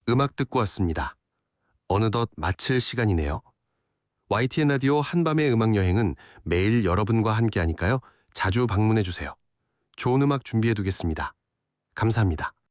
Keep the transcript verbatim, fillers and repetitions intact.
음악 듣고 왔습니다. 어느덧 마칠 시간이네요. 와이티엔 라디오 한밤의 음악 여행은 매일 여러분과 함께하니까요. 자주 방문해 주세요. 좋은 음악 준비해 두겠습니다. 감사합니다.